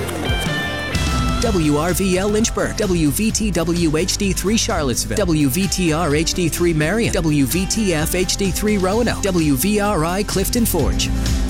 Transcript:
WRVL Lynchburg, WVTW HD3 Charlottesville, WVTR HD3 Marion, WVTF HD3 Roanoke, WVRI Clifton Forge.